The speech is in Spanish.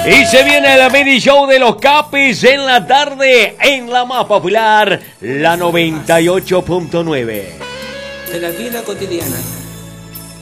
Y se viene el mini show de los Capis en la tarde en la más popular, la 98.9. De la vida cotidiana.